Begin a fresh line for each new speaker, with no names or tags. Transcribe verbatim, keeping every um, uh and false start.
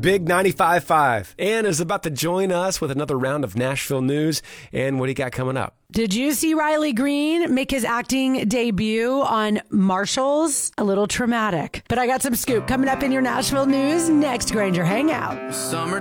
Big ninety-five point five. Ann is about to join us with another round of Nashville news. And what do you got coming up?
Did you see Riley Green make his acting debut on Marshalls? A little traumatic. But I got some scoop coming up in your Nashville news next, Granger Hangout.
Summer